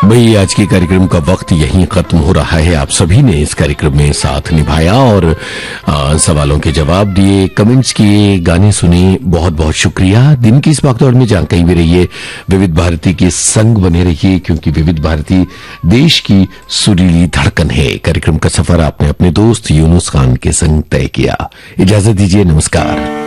भाई आज के कार्यक्रम का वक्त यहीं खत्म हो रहा है। आप सभी ने इस कार्यक्रम में साथ निभाया और सवालों के जवाब दिए, कमेंट्स किए, गाने सुने। बहुत बहुत शुक्रिया। दिन की इस भागदौड़ में जहां कहीं भी रहिए, विविध भारती के संग बने रहिए, क्योंकि विविध भारती देश की सुरीली धड़कन है। कार्यक्रम का सफर आपने अपने दोस्त यूनुस खान के संग तय किया। इजाजत दीजिए, नमस्कार।